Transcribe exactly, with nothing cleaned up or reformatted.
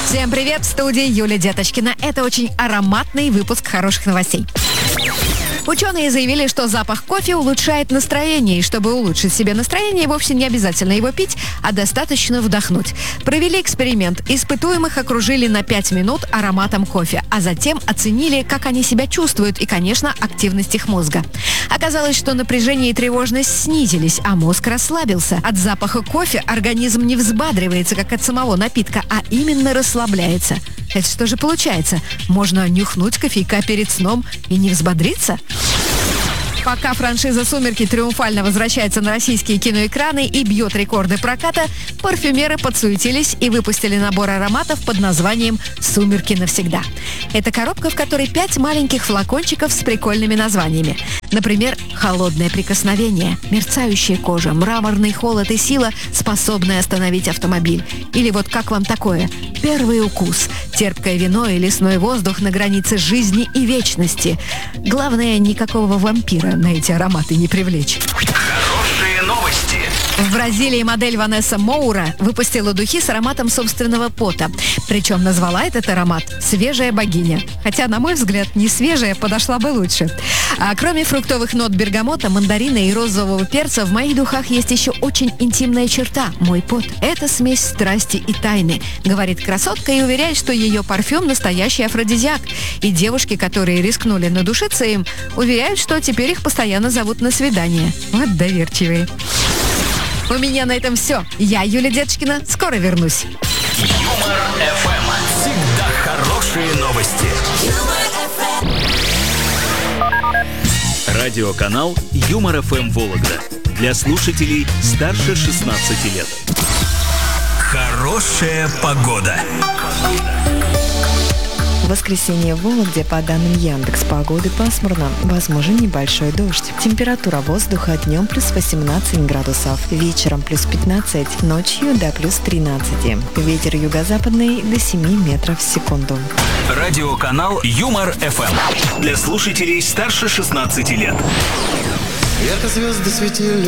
Всем привет, в студии Юлия Деточкина. Это очень ароматный выпуск хороших новостей. Ученые заявили, что запах кофе улучшает настроение, и чтобы улучшить себе настроение, вовсе не обязательно его пить, а достаточно вдохнуть. Провели эксперимент. Испытуемых окружили на пять минут ароматом кофе, а затем оценили, как они себя чувствуют и, конечно, активность их мозга. Оказалось, что напряжение и тревожность снизились, а мозг расслабился. От запаха кофе организм не взбадривается, как от самого напитка, а именно расслабляется. Это что же получается? Можно нюхнуть кофейка перед сном и не взбодриться? Пока франшиза «Сумерки» триумфально возвращается на российские киноэкраны и бьет рекорды проката, парфюмеры подсуетились и выпустили набор ароматов под названием «Сумерки навсегда». Это коробка, в которой пять маленьких флакончиков с прикольными названиями. Например, «Холодное прикосновение», «Мерцающая кожа», «Мраморный холод и сила, способная остановить автомобиль». Или вот как вам такое? «Первый укус», «Терпкое вино» и «Лесной воздух на границе жизни и вечности». Главное, никакого вампира на эти ароматы не привлечь. Хорошие новости. В Бразилии модель Ванесса Моура выпустила духи с ароматом собственного пота. Причем назвала этот аромат «Свежая богиня». Хотя, на мой взгляд, не свежая подошла бы лучше. А кроме фруктовых нот бергамота, мандарина и розового перца, в моих духах есть еще очень интимная черта – мой пот. Это смесь страсти и тайны, говорит красотка и уверяет, что ее парфюм – настоящий афродизиак. И девушки, которые рискнули надушиться им, уверяют, что теперь их постоянно зовут на свидание. Вот доверчивые. У меня на этом все. Я Юлия Деточкина. Скоро вернусь. Юмор эф эм. Всегда хорошие новости. Радиоканал Юмор эф эм Вологда. Для слушателей старше шестнадцати лет. Хорошая погода. В воскресенье в Вологде, по данным Яндекс.Погоды, пасмурно, возможен небольшой дождь. Температура воздуха днем плюс восемнадцать градусов, вечером плюс пятнадцать, ночью до плюс тринадцать. Ветер юго-западный до семи метров в секунду. Радиоканал Юмор эф эм. Для слушателей старше шестнадцати лет. Ярко звезды светили.